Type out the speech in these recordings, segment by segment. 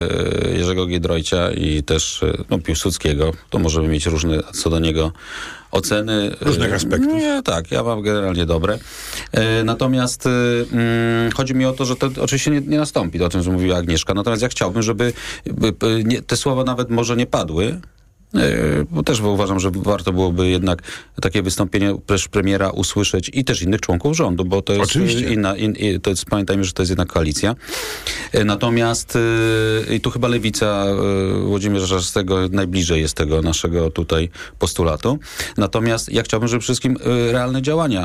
Jerzego Giedroycia i też Piłsudskiego. To możemy mieć różne co do niego oceny. Różnych aspektów. Nie, tak, ja mam generalnie dobre. Natomiast chodzi mi o to, że to oczywiście nie nastąpi, o tym, że mówiła Agnieszka. Natomiast ja chciałbym, żeby te słowa nawet może nie padły, bo też uważam, że warto byłoby jednak takie wystąpienie premiera usłyszeć i też innych członków rządu, bo to jest pamiętajmy, że to jest jedna koalicja. Natomiast i tu chyba Lewica Włodzimierza Czarzastego najbliżej jest tego naszego tutaj postulatu. Natomiast ja chciałbym, żeby przede wszystkim realne działania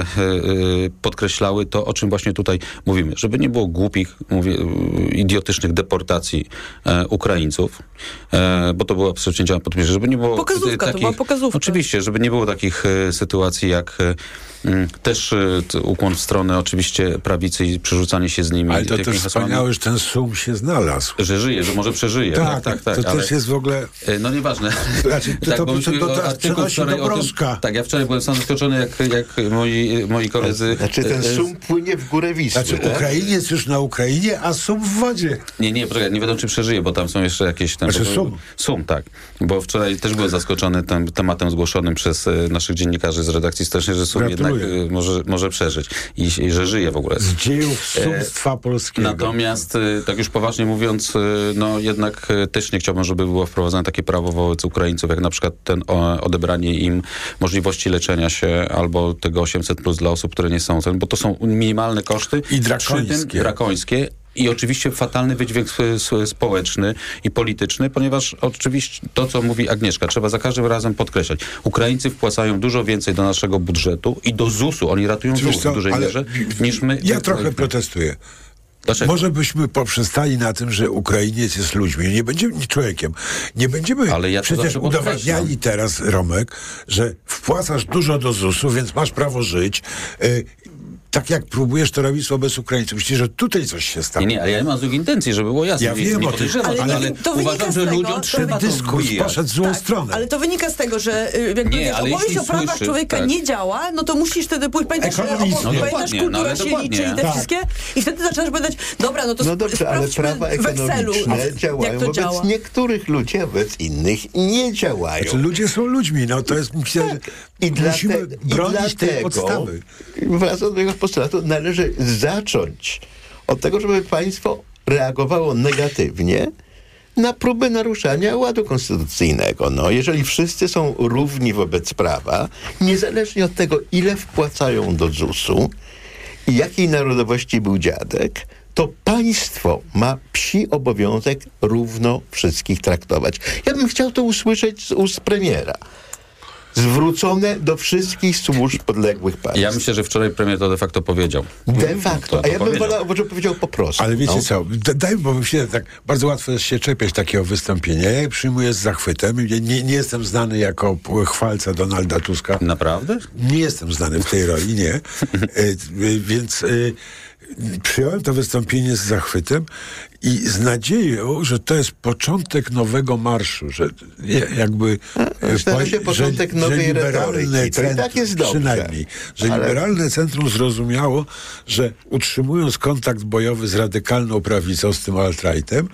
podkreślały to, o czym właśnie tutaj mówimy. Żeby nie było głupich, idiotycznych deportacji Ukraińców, bo to była przecięcia żeby nie było pokazówka, to była pokazówka. Oczywiście, żeby nie było takich sytuacji jak też ukłon w stronę oczywiście prawicy i przerzucanie się z nimi. Ale to też wspaniałe, że ten sum się znalazł. Że żyje, że może przeżyje. Tak. To też jest w ogóle... No nieważne. Znaczy, to przenosi do Brożka. Tak, ja wczoraj byłem sam zaskoczony, jak moi koledzy... Znaczy ten sum płynie w górę Wisły. Znaczy Ukrainiec już na Ukrainie, a sum w wodzie. Nie, poczekaj, nie wiadomo, czy przeżyje, bo tam są jeszcze jakieś... Sum, tak. Bo wczoraj też byłem zaskoczony tym tematem zgłoszonym przez naszych dziennikarzy z redakcji stołecznej, że sum jednak może przeżyć i że żyje w ogóle. Z dziejów sumstwa polskiego. Natomiast, tak już poważnie mówiąc, jednak też nie chciałbym, żeby było wprowadzone takie prawo wobec Ukraińców, jak na przykład odebranie im możliwości leczenia się albo tego 800+ dla osób, które nie są, bo to są minimalne koszty. I drakońskie. I oczywiście fatalny wydźwięk społeczny i polityczny, ponieważ oczywiście to, co mówi Agnieszka, trzeba za każdym razem podkreślać. Ukraińcy wpłacają dużo więcej do naszego budżetu i do ZUS-u. Oni ratują ZUS w dużej mierze niż my. Ja trochę protestuję. Dlaczego? Może byśmy poprzestali na tym, że Ukrainiec jest ludźmi. Nie będziemy człowiekiem. Nie będziemy przecież udowadniali teraz, Romek, że wpłacasz dużo do ZUS-u, więc masz prawo żyć. Tak jak próbujesz to robić wobec Ukraińców. Myślisz, że tutaj coś się stało. Nie, ale ja nie mam złych intencji, żeby było jasne. Ja wiem o tym, ale uważam, że ludziom trzeba to dyskurs poszedł w złą stronę. Ale to wynika z tego, że opowieść o prawach człowieka nie działa, no to musisz wtedy pójść, pamiętasz, kultura się liczy i te wszystkie, i wtedy zaczynasz powiedzieć, dobra, no to no dobrze, ale prawa ekonomiczne działają wobec niektórych ludzi, a wobec innych nie działają. Znaczy, ludzie są ludźmi, no to jest... Musimy bronić tej podstawy. Wracając do tego postulatu, należy zacząć od tego, żeby państwo reagowało negatywnie na próbę naruszania ładu konstytucyjnego. No, jeżeli wszyscy są równi wobec prawa, niezależnie od tego, ile wpłacają do ZUS-u i jakiej narodowości był dziadek, to państwo ma psi obowiązek równo wszystkich traktować. Ja bym chciał to usłyszeć z ust premiera. Zwrócone do wszystkich służb podległych państw. Ja myślę, że wczoraj premier to de facto powiedział. De facto. A ja bym wolał, żeby powiedział po prostu. Ale wiecie co, bo mi się tak bardzo łatwo jest się czepiać takiego wystąpienia. Ja je przyjmuję z zachwytem. Nie jestem znany jako chwalca Donalda Tuska. Naprawdę? Nie jestem znany w tej roli, nie. Więc przyjąłem to wystąpienie z zachwytem i z nadzieją, że to jest początek nowego marszu, że jakby... Zdaje się początek nowej retoryki. To i tak jest dobrze. Przynajmniej, że liberalne centrum zrozumiało, że utrzymując kontakt bojowy z radykalną prawicą, z tym alt-rightem,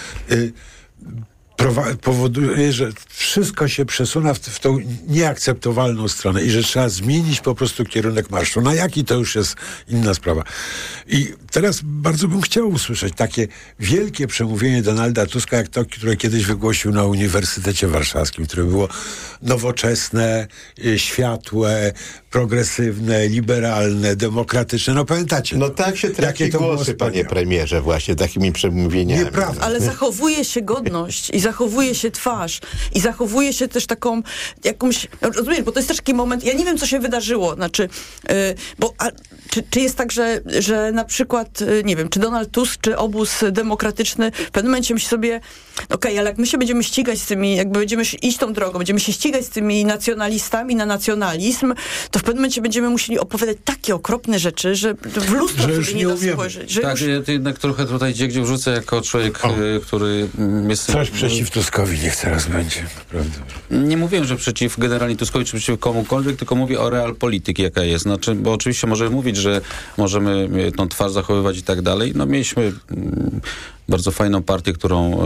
powoduje, że wszystko się przesuwa w tą nieakceptowalną stronę i że trzeba zmienić po prostu kierunek marszu. Na jaki to już jest inna sprawa. I teraz bardzo bym chciał usłyszeć takie wielkie przemówienie Donalda Tuska, jak to, które kiedyś wygłosił na Uniwersytecie Warszawskim, które było nowoczesne, światłe, progresywne, liberalne, demokratyczne. No pamiętacie? No tak się traci głosy, panie premierze, właśnie takimi przemówieniami. Nieprawda. Ale zachowuje się godność i zachowuje się twarz i zachowuje się też taką jakąś... Rozumiesz, bo to jest też taki moment... Ja nie wiem, co się wydarzyło. Znaczy, czy jest tak, że na przykład, nie wiem, czy Donald Tusk, czy obóz demokratyczny w pewnym momencie myśli sobie, okej, ale jak my się będziemy ścigać z tymi, jakby będziemy iść tą drogą, będziemy się ścigać z tymi nacjonalistami na nacjonalizm, to w pewnym momencie będziemy musieli opowiadać takie okropne rzeczy, że w lustro już nie da spojrzeć. Że tak, już... ja jednak trochę tutaj gdzie wrzucę jako człowiek, który jest przeciw Tuskowi niech teraz będzie, naprawdę. Nie mówiłem, że przeciw generalnie Tuskowi, czy przeciw komukolwiek, tylko mówię o realpolityki, jaka jest. Znaczy, bo oczywiście możemy mówić, że możemy tą twarz zachowywać i tak dalej. No mieliśmy bardzo fajną partię, którą